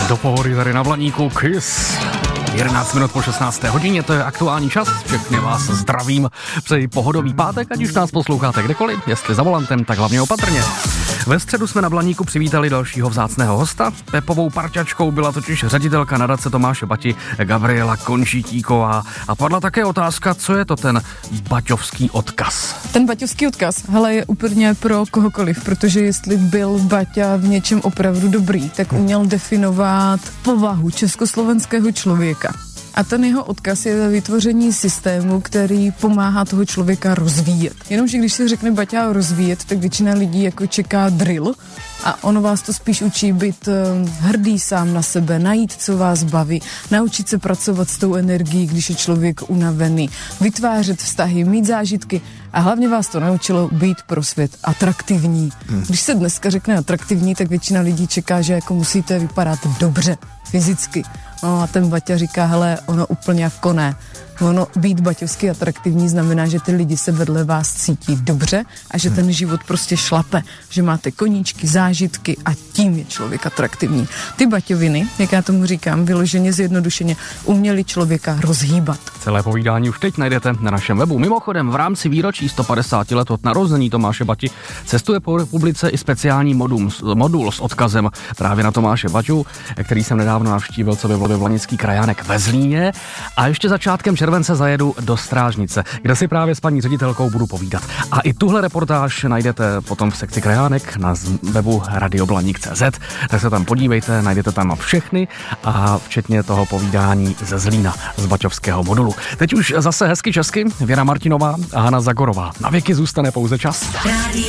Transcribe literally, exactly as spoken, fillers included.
Do pohody tady na Blaníku Kiss. jedenáct minut po šestnácté hodině, to je aktuální čas. Všechny vás zdravím. Přeji pohodový pátek, ať už nás posloucháte kdekoliv, jestli za volantem, tak hlavně opatrně. Ve středu jsme na Blaníku přivítali dalšího vzácného hosta. Pepovou parťačkou byla totiž ředitelka nadace Tomáše Bati Gabriela Končítíková. A padla také otázka, co je to ten baťovský odkaz. Ten baťovský odkaz, hele, je úplně pro kohokoliv, protože jestli byl Baťa v něčem opravdu dobrý, tak uměl definovat povahu československého člověka. A ten jeho odkaz je vytvoření systému, který pomáhá toho člověka rozvíjet. Jenomže když se řekne Baťa rozvíjet, tak většina lidí jako čeká drill a ono vás to spíš učí být hrdý sám na sebe, najít, co vás baví, naučit se pracovat s tou energií, když je člověk unavený, vytvářet vztahy, mít zážitky a hlavně vás to naučilo být pro svět atraktivní. Hmm. Když se dneska řekne atraktivní, tak většina lidí čeká, že jako musíte vypadat dobře fyzicky. No a ten Baťa říká, hele, ono úplně jako ne. Ono být baťovsky atraktivní znamená, že ty lidi se vedle vás cítí dobře a že ten život prostě šlape, že máte koníčky, zážitky a tím je člověk atraktivní. Ty baťoviny, jak já tomu říkám, vyloženě zjednodušeně, uměli člověka rozhýbat. Celé povídání už teď najdete na našem webu. Mimochodem, v rámci výročí sto padesát let od narození Tomáše Bati cestuje po republice i speciální modul, modul s odkazem právě na Tomáše Baťu, který jsem nedávno navštívil, co by byl Vlanický krajánek ve Zlíně. A ještě začátkem července zajedu do Strážnice, kde si právě s paní ředitelkou budu povídat. A i tuhle reportáž najdete potom v sekci krajánek na webu radioblaník tečka cé zet, tak se tam podívejte, najdete tam všechny a včetně toho povídání ze Zlína z baťovského modulu. Teď už zase hezky česky, Věra Martinová a Hana Zagorová. Na věky zůstane pouze čas.